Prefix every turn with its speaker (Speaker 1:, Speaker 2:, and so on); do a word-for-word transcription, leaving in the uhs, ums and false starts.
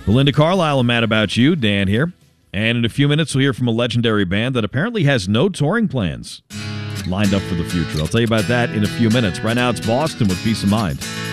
Speaker 1: Belinda Carlisle and Mad About You, Dan here. And in a few minutes, we'll hear from a legendary band that apparently has no touring plans lined up for the future. I'll tell you about that in a few minutes. Right now, it's Boston with Peace of Mind.